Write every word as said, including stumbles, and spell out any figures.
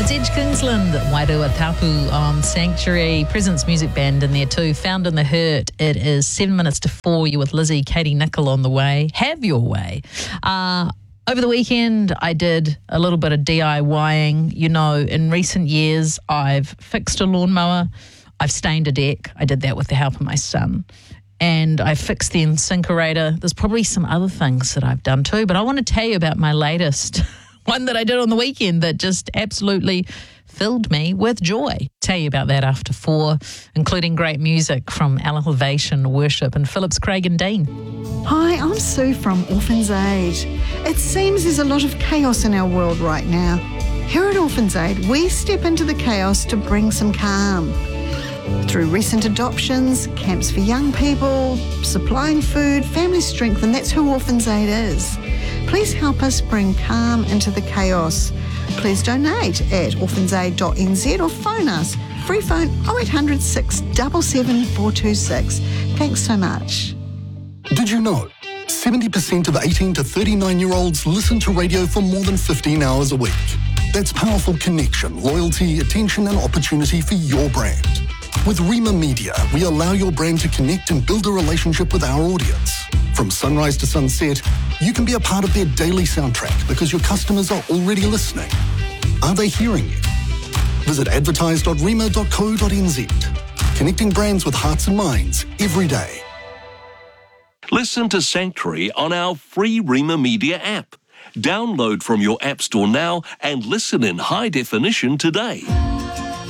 It's Edge Kingsland, Wairua Tapu on Sanctuary, Presence Music Band in there too. Found in the Hurt. It is seven minutes to four. You with Lizzie, Katie Nichol on the way. Have your way. Uh, over the weekend, I did a little bit of DIYing. You know, in recent years, I've fixed a lawnmower. I've stained a deck. I did that with the help of my son. And I fixed the incinerator. There's probably some other things that I've done too, but I want to tell you about my latest one that I did on the weekend that just absolutely filled me with joy. Tell you about that after four, including great music from Elevation Worship and Phillips Craig and Dean. Hi, I'm Sue from Orphans Aid. It seems there's a lot of chaos in our world right now. Here at Orphans Aid, we step into the chaos to bring some calm. Through recent adoptions, camps for young people, supplying food, family strength, and that's who Orphans Aid is. Please help us bring calm into the chaos. Please donate at orphans aid dot n z or phone us. Free phone oh eight hundred, six seven seven, four two six. Thanks so much. Did you know seventy percent of eighteen to thirty-nine-year-olds listen to radio for more than fifteen hours a week? That's powerful connection, loyalty, attention and opportunity for your brand. With Rima Media, we allow your brand to connect and build a relationship with our audience. From sunrise to sunset, you can be a part of their daily soundtrack because your customers are already listening. Are they hearing you? Visit advertise dot rima dot co dot n z. Connecting brands with hearts and minds every day. Listen to Sanctuary on our free Rima Media app. Download from your app store now and listen in high definition today.